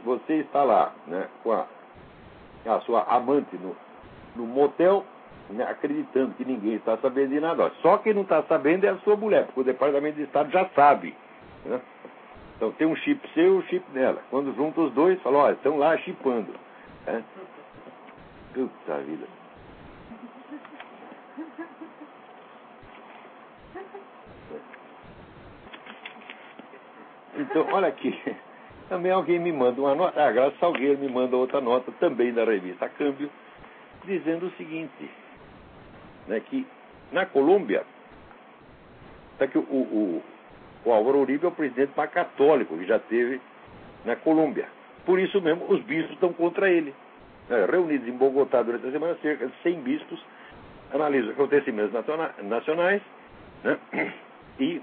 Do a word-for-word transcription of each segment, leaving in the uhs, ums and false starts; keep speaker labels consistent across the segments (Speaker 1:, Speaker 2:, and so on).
Speaker 1: você está lá, né, com a, a sua amante no, no motel, né, acreditando que ninguém está sabendo de nada. Só quem não está sabendo é a sua mulher, porque o Departamento de Estado já sabe, né? Então tem um chip seu e um chip dela. Quando juntam os dois, falam, olha, estão lá chipando. Né? Puta vida. Então, olha aqui. Também alguém me manda uma nota. Ah, a Graça Salgueiro me manda outra nota, também da revista Câmbio, dizendo o seguinte, né, que na Colômbia, tá que o, o, o Álvaro Uribe é o presidente mais católico que já teve na Colômbia. Por isso mesmo, os bispos estão contra ele. É, reunidos em Bogotá durante a semana, cerca de cem bispos analisam acontecimentos nacionais, né, e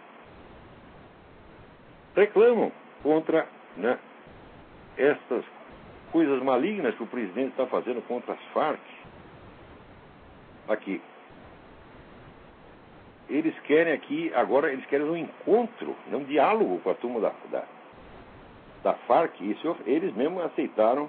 Speaker 1: reclamam contra, né, estas coisas malignas que o presidente está fazendo contra as Farc. Aqui. Eles querem aqui, agora, eles querem um encontro, um diálogo com a turma da, da, da Farc. Isso eles mesmos aceitaram.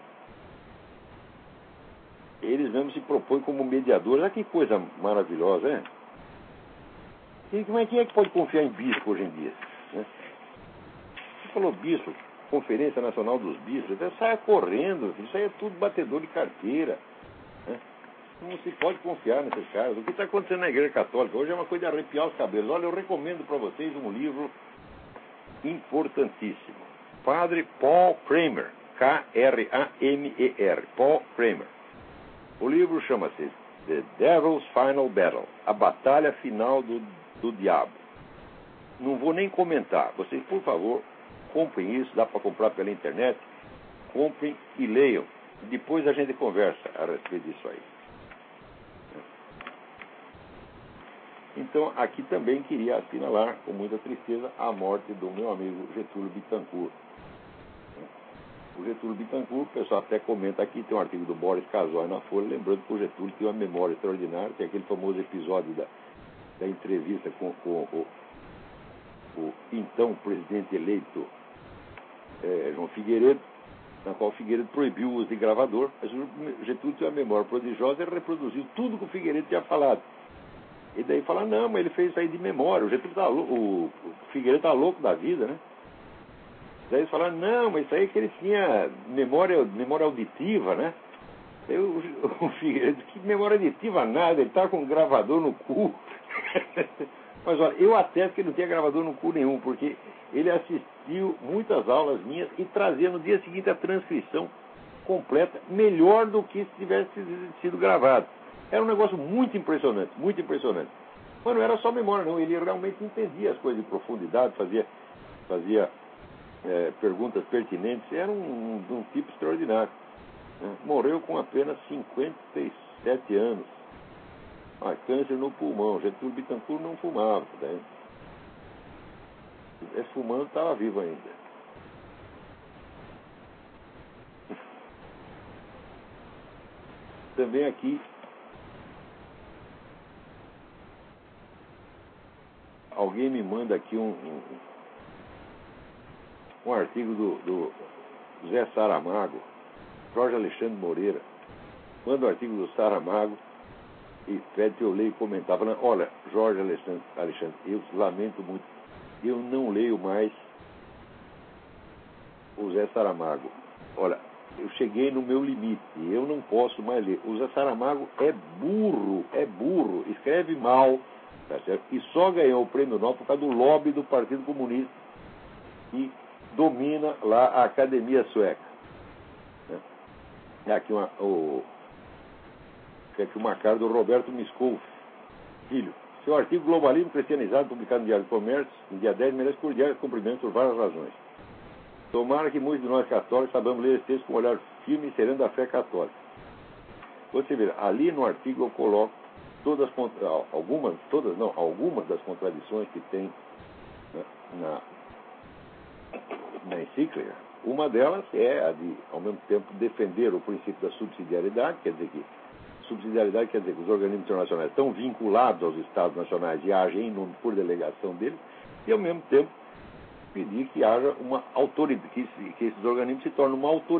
Speaker 1: Eles mesmos se propõem como mediadores. Olha que coisa maravilhosa, é? E como é que é que pode confiar em bispo hoje em dia? Né? Você falou bispo, Conferência Nacional dos Bispos, até saia correndo, isso aí é tudo batedor de carteira. Né? Não se pode confiar nesses caras. O que está acontecendo na Igreja Católica hoje é uma coisa de arrepiar os cabelos. Olha, eu recomendo para vocês um livro importantíssimo. Padre Paul Kramer, K R A M E R, Paul Kramer. O livro chama-se The Devil's Final Battle, a batalha final do, do diabo. Não vou nem comentar. Vocês, por favor, comprem isso, dá para comprar pela internet. Comprem e leiam. Depois a gente conversa a respeito disso aí. Então, aqui também queria assinalar, com muita tristeza, a morte do meu amigo Getúlio Bittencourt. O Getúlio Bittencourt, o pessoal até comenta aqui, tem um artigo do Boris Casoy na Folha, lembrando que o Getúlio tinha uma memória extraordinária, tem aquele famoso episódio da, da entrevista com, com o, o então presidente eleito é, João Figueiredo, na qual o Figueiredo proibiu o uso de gravador, mas o Getúlio tinha uma memória prodigiosa e reproduziu tudo que o Figueiredo tinha falado. E daí fala, não, mas ele fez isso aí de memória, o Getúlio tá louco, o Figueiredo tá louco da vida, né? Daí eles falaram, não, mas isso aí é que ele tinha memória, memória auditiva, né? Daí o, o Figueiredo, que memória auditiva nada, ele tá com um gravador no cu. Mas olha, eu atesto que ele não tinha gravador no cu nenhum, porque ele assistiu muitas aulas minhas e trazia no dia seguinte a transcrição completa, melhor do que se tivesse sido gravado. Era um negócio muito impressionante, muito impressionante. Mas não era só memória, não. Ele realmente entendia as coisas de profundidade, fazia, fazia é, perguntas pertinentes. Era um, um, um tipo extraordinário. Né? Morreu com apenas cinquenta e sete anos. Ah, câncer no pulmão. Getúlio Bittencourt não fumava. Né? Esse fumando estava vivo ainda. Também aqui alguém me manda aqui um, um, um artigo do, do Zé Saramago, Jorge Alexandre Moreira. Manda um artigo do Saramago e pede que eu leia e comentar. Falando, olha, Jorge Alexandre, Alexandre, eu lamento muito, eu não leio mais o Zé Saramago. Olha, eu cheguei no meu limite, eu não posso mais ler. O Zé Saramago é burro, é burro, escreve mal. Tá certo? E só ganhou o prêmio Nobel por causa do lobby do Partido Comunista que domina lá a academia sueca. É aqui uma, o, aqui uma carta do Roberto Miskolf, filho. Seu artigo Globalismo Cristianizado, publicado no Diário do Comércio, no dia dez, merece cordiais cumprimentos por várias razões. Tomara que muitos de nós católicos saibamos ler esse texto com um olhar firme e sereno da fé católica. Você vê, ali no artigo eu coloco todas algumas, todas não, algumas das contradições que tem, né, na, na encíclica. Uma delas é a de, ao mesmo tempo, defender o princípio da subsidiariedade, quer dizer que subsidiariedade quer dizer que os organismos internacionais estão vinculados aos Estados nacionais e agem em nome por delegação deles, e ao mesmo tempo pedir que haja uma autoridade, que, que esses organismos se tornem uma autoridade